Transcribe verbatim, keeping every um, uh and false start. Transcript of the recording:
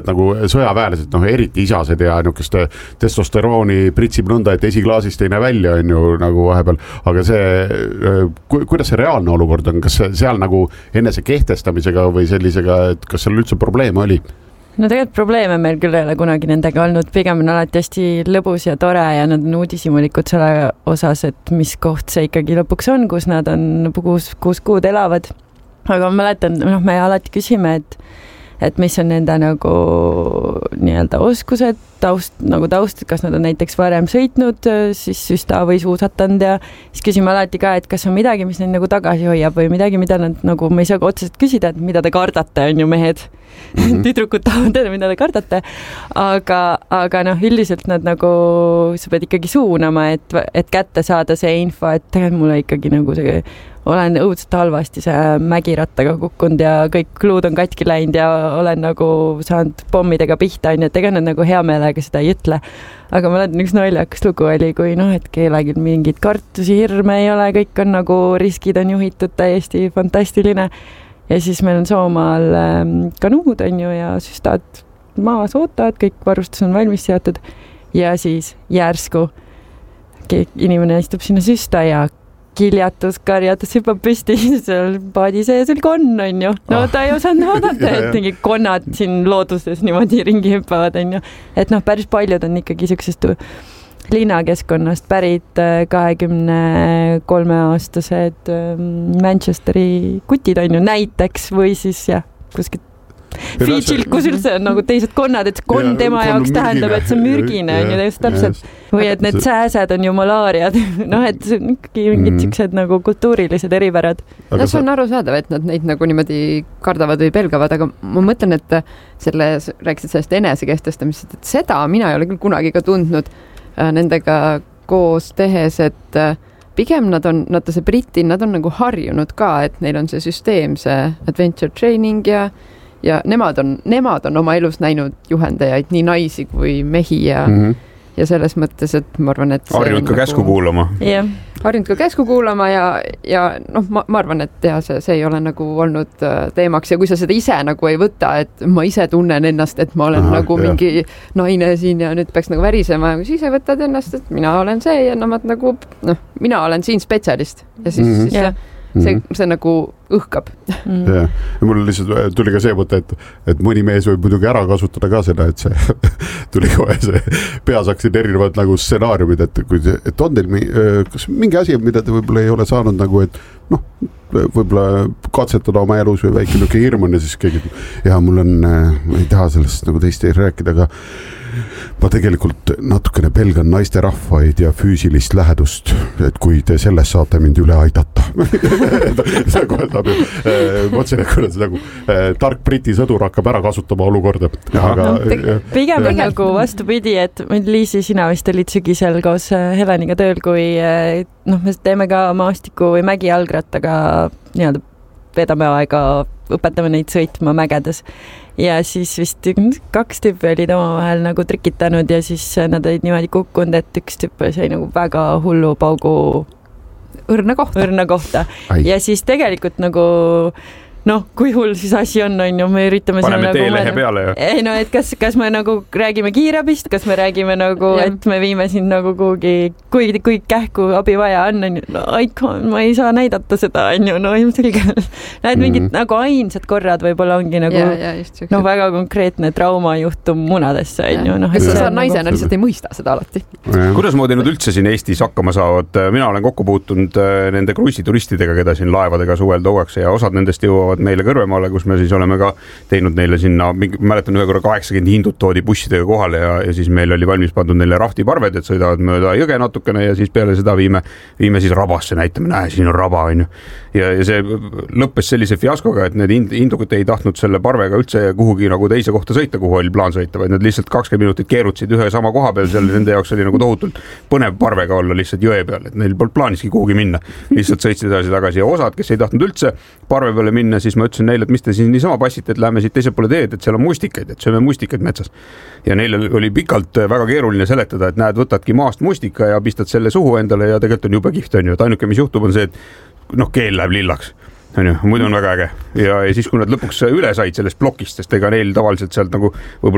noored nagu sõjaväelased, noh eriti isased ja niisugust testosterooni pritsib nõnda, et esiklaasist ei näe välja, on ju nagu vahepeal, aga see, kuidas see reaalne olukord on, kas seal nagu enese kehtestamisega või sellisega, et kas seal üldse probleeme oli? No tegelikult probleeme meil küll ei ole kunagi nendega olnud, pigem on alati hästi lõbus ja tore ja nad on uudishimulikud selle osas, et mis koht see ikkagi lõpuks on, kus nad on kuus, kuus kuud elavad. Aga ma mäletan, noh, me alati küsime, et et mis on nende nagu nii-öelda oskused, taust, nagu taust, kas nad on näiteks varem sõitnud, siis süsta või suusatanud ja siis küsime alati ka, et kas on midagi, mis neid nagu tagasi hoiab või midagi, mida nad nagu, ma ei saa otseselt küsida, et mida te kardate, on ju mehed. Mm-hmm. Tüdrukud tahavad teada, mida te kardate, aga, aga noh, üldiselt nad nagu, sa pead ikkagi suunama, et, et kätte saada see info, et tegelikult mulle ikkagi nagu see olen õudselt halvasti see mägirattaga kukkunud ja kõik luud on katki läinud ja olen nagu saanud pommidega pihta, on ju, et ega nad nagu hea meelega seda ei ütle. Aga ma olen üks naljakas lugu oli, kui noh, et kellelgi mingid kartusi, hirme ei ole, kõik on nagu riskid on juhitud täiesti fantastiline. Ja siis meil on Soomaal kanuud, on ju, ja süstad maas ootavad, kõik varustus on valmis seatud ja siis järsku inimene istub sinna süsta ja kiljatus, karjatus hüppab püsti, seal paadi sees oli konn, on ju. No ta ei osanud vaadata, et mingi konnad siin looduses niimoodi ringi hüppavad, on ju. Et noh, päris paljud on ikkagi sellisest linnakeskkonnast pärit kahekümne kolme aastased Manchesteri kutid, on ju, näiteks või siis jah, kuskilt Fidžilt, kus üldse on nagu teised konnad, et konn ja, tema jaoks tähendab, et see on mürgine, on ju just täpselt. Või et need sääsed on ju malaariad. Noh, et see on ikkagi mingid siuksed nagu kultuurilised eripärad. No see on arusaadav, et nad neid nagu niimoodi kardavad või pelgavad, aga ma mõtlen, et selle, rääkisid sellest enesekestestamisest, et seda mina ei ole küll kunagi ka tundnud nendega koos tehes, et pigem nad on, nad see Briti, nad on nagu harjunud ka, et neil on see süsteem, see adventure training ja ja nemad on, nemad on oma elus näinud juhendajaid, nii naisi kui mehi ja, mm-hmm. ja selles mõttes, et ma arvan, et harjunud ka nagu, käsku kuulama. Yeah. Harjunud ka käsku kuulama ja, ja noh, ma, ma arvan, et ja see, see ei ole nagu olnud teemaks ja kui sa seda ise nagu ei võta, et ma ise tunnen ennast, et ma olen Aha, nagu jah. mingi naine siin ja nüüd peaks nagu värisema ja kui sa ise võtad ennast, et mina olen see ja nemad nagu, noh, mina olen siin spetsialist ja siis, mm-hmm. siis yeah. see, see nagu õhkab. Mm. Ja, ja mul lihtsalt tuli ka see mõte, et, et mõni mees võib muidugi ära kasutada ka seda, et see tuli kohe see peas hakkasid erinevad nagu stsenaariumid, et, kui, et on teil kas mingi asi, mida te võib-olla ei ole saanud nagu, et noh, võib-olla katsetada oma elus või väike niuke hirm on ja siis keegi, ja mul on, ma ei taha sellest nagu teist ei rääkida, aga ma tegelikult natukene pelgan naiste rahvaid ja füüsilist lähedust, et kui te selles saate mind üle aidata. see kohe saab ju, mõtlesin, et kuidas nagu tark briti sõdur hakkab ära kasutama olukorda. Aga, no, te, pigem on nagu vastupidi, et Liisi, sina vist olid sügisel koos Heleniga tööl, kui noh, me teeme ka maastiku või mägijalgrattaga nii-öelda vedame aega, õpetame neid sõitma mägedes. Ja siis vist kaks tüüpi olid omavahel nagu trikitanud ja siis nad olid niimoodi kukkunud, et üks tüüp sai nagu väga hullu paugu õrna kohta. Õrna kohta. Ja siis tegelikult nagu noh, kui hull siis asi on, on ju, me üritame paneme teelehe peale ju. Ei no, et kas, kas me nagu räägime kiirabist, kas me räägime nagu, ja. et me viime siin nagu kuhugi, kui, kui kähku abi vaja on, on ju, no ikon, ma ei saa näidata seda, on ju, no ilmselge. Näed mingid mm. nagu ainsad korrad võib-olla ongi nagu ja, ja, just, no, väga konkreetne traumajuhtum munadesse, on ju. No, kes sa naisena nagu lihtsalt ei mõista seda alati. Kuidas moodi nad üldse siin Eestis hakkama saavad? Mina olen kokku puutunud nende kruisituristidega, keda siin laevadega suvel tuuakse ja osad nendest jõuavad meile Kõrvemaale, kus me siis oleme ka teinud neile sinna, mäletan ühe korra kaheksakümmend hindut toodi bussidega kohale ja, ja siis meil oli valmis pandud neile raftiparved, et sõidavad mööda jõge natukene ja siis peale seda viime, viime siis rabasse, näitame, näe, siin on raba, on ju. Ja, ja see lõppes sellise fiaskoga, et need hindukad ei tahtnud selle parvega üldse kuhugi nagu teise kohta sõita, kuhu oli plaan sõita, vaid nad lihtsalt kakskümmend minutit keerutasid ühe sama koha peal, seal nende jaoks oli nagu tohutult põnev parvega olla lihtsalt jõe peal, et neil polnud plaaniski kuhugi minna. Lihtsalt sõitsid edasi tagasi ja osad, kes ei tahtnud üldse parve peale minna, siis ma ütlesin neile, et mis te siis niisama passite, et läheme siit teisel poole teed, et seal on mustikaid, et sööme mustikaid metsas. Ja neil oli pikalt väga keeruline seletada, et näed, võtadki maast mustika ja pistad selle suhu endale ja tegelikult on jube kihvt, on ju, et ainuke, mis juhtub, on see, et noh, keel läheb lillaks. On ju, muidu on väga äge. Ja, ja siis, kui nad lõpuks üle said sellest plokist, sest ega neil tavaliselt sealt nagu võib